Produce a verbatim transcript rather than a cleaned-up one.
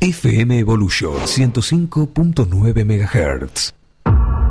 F M Evolution ciento cinco punto nueve megahertz.